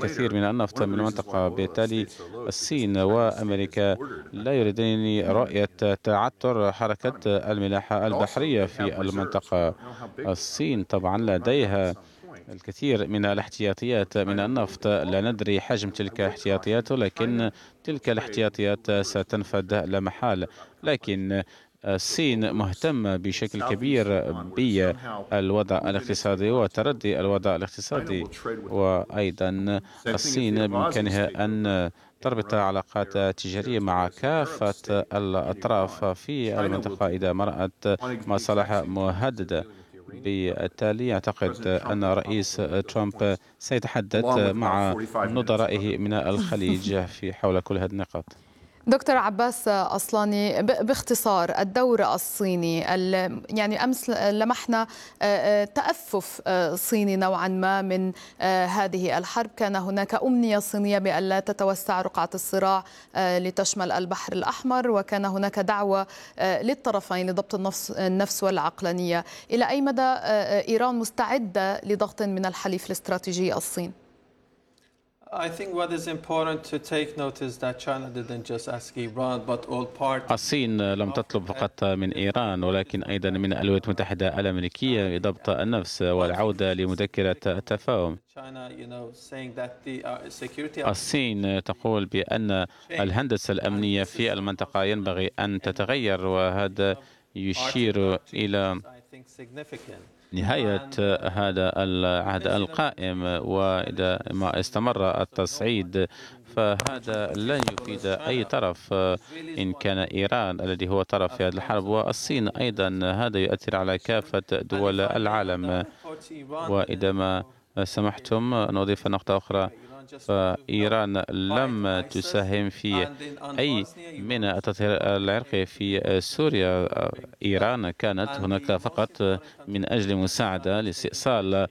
الكثير من النفط من المنطقة. بالتالي الصين وأمريكا لا يريدان رؤية تعثر حركة الملاحة البحرية في المنطقة. الصين طبعا لديها الكثير من الاحتياطيات من النفط، لا ندري حجم تلك الاحتياطيات، لكن تلك الاحتياطيات ستنفد لا محال. لكن الصين مهتمة بشكل كبير بالوضع الاقتصادي وتردي الوضع الاقتصادي، وأيضا الصين بإمكانها أن تربط علاقات تجارية مع كافة الأطراف في المنطقة إذا ما رأت مصالح مهددة. بالتالي أعتقد أن رئيس ترامب سيتحدث مع نظرائه من الخليج في حول كل هذه النقاط. دكتور عباس أصلاني، باختصار الدور الصيني، يعني أمس لمحنا تأفف صيني نوعا ما من هذه الحرب. كان هناك أمنية صينية بأن لا تتوسع رقعة الصراع لتشمل البحر الأحمر، وكان هناك دعوة للطرفين لضبط النفس والعقلانية. إلى أي مدى إيران مستعدة لضغط من الحليف الاستراتيجي الصين؟ الصين لم تطلب فقط من إيران ولكن أيضا من الولايات المتحدة الأمريكية ضبط النفس والعودة لمذكرة التفاهم. الصين تقول بأن الهندسة الأمنية في المنطقة ينبغي أن تتغير، وهذا يشير إلى نهاية هذا العهد القائم. وإذا ما استمر التصعيد فهذا لن يفيد أي طرف، إن كان إيران الذي هو طرف في هذه الحرب والصين أيضا. هذا يؤثر على كافة دول العالم. وإذا ما سمحتم نضيف نقطة أخرى، فإيران لم تساهم في أي من التطهير العرقي في سوريا. إيران كانت هناك فقط من أجل مساعدة لاستئصال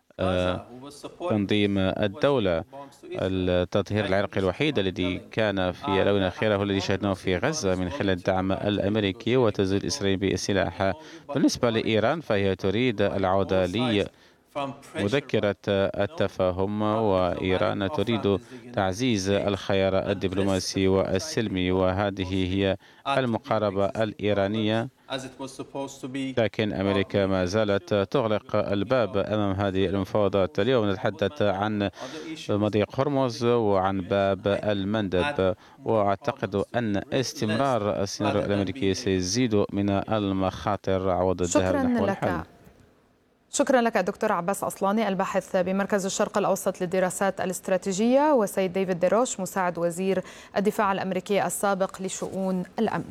تنظيم الدولة. التطهير العرقي الوحيد الذي كان في الآونة الأخيرة هو الذي شاهدناه في غزة من خلال الدعم الأمريكي وتزويد إسرائيل بالسلاح. بالنسبة لإيران فهي تريد العودة مذكرة التفاهم، وإيران تريد تعزيز الخيار الدبلوماسي والسلمي، وهذه هي المقاربة الإيرانية. لكن أمريكا ما زالت تغلق الباب أمام هذه المفاوضات. اليوم نتحدث عن مضيق هرمز وعن باب المندب، وأعتقد أن استمرار السيناريو الأمريكي سيزيد من المخاطر عوض الذهاب نحو الحل. شكرا لك دكتور عباس أصلاني، الباحث بمركز الشرق الأوسط للدراسات الاستراتيجية، وسيد ديفيد ديروش مساعد وزير الدفاع الأمريكي السابق لشؤون الأمن.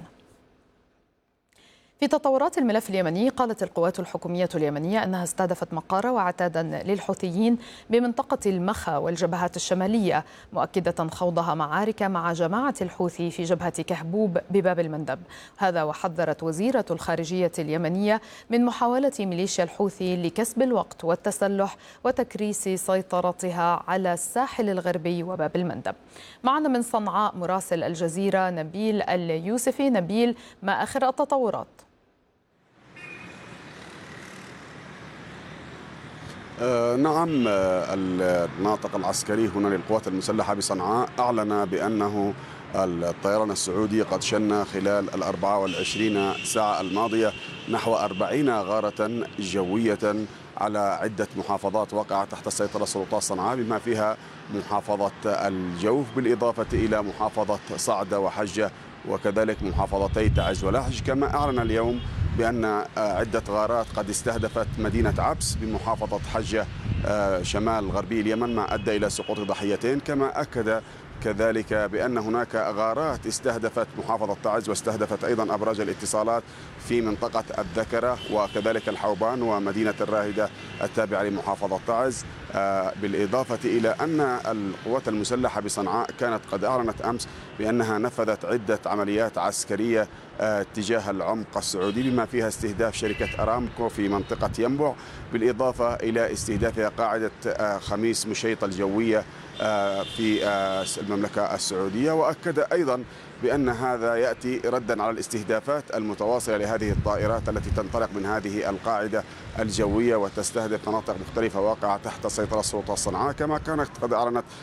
في تطورات الملف اليمني، قالت القوات الحكومية اليمنية أنها استهدفت مقر وعتادا للحوثيين بمنطقة المخا والجبهات الشمالية، مؤكدة خوضها معارك مع جماعة الحوثي في جبهة كهبوب بباب المندب. هذا وحذرت وزيرة الخارجية اليمنية من محاولة ميليشيا الحوثي لكسب الوقت والتسلح وتكريس سيطرتها على الساحل الغربي وباب المندب. معنا من صنعاء مراسل الجزيرة نبيل اليوسفي. نبيل، ما آخر التطورات؟ نعم، الناطق العسكري هنا للقوات المسلحة بصنعاء أعلن بأنه الطيران السعودي قد شن خلال 24 ساعة الماضية نحو 40 غارة جوية على عدة محافظات وقعت تحت سيطرة سلطات صنعاء، بما فيها محافظة الجوف بالإضافة إلى محافظة صعدة وحجة وكذلك محافظتي تعز ولحج. كما أعلن اليوم بأن عدة غارات قد استهدفت مدينة عبس بمحافظة حجة شمال غربي اليمن، ما أدى إلى سقوط ضحيتين. كما أكد كذلك بأن هناك غارات استهدفت محافظة تعز واستهدفت أيضا أبراج الاتصالات في منطقة الذكرة وكذلك الحوبان ومدينة الراهدة التابعة لمحافظة تعز. بالإضافة إلى أن القوات المسلحة بصنعاء كانت قد أعلنت أمس بأنها نفذت عدة عمليات عسكرية تجاه العمق السعودي، بما فيها استهداف شركة أرامكو في منطقة ينبع، بالإضافة إلى استهدافها قاعدة خميس مشيط الجوية في المملكة السعودية. وأكد أيضا بأن هذا يأتي ردا على الاستهدافات المتواصلة لهذه الطائرات التي تنطلق من هذه القاعدة الجوية وتستهدف مناطق مختلفة واقعة تحت سيطرة سلطات صنعاء. كما كانت قد أعلنت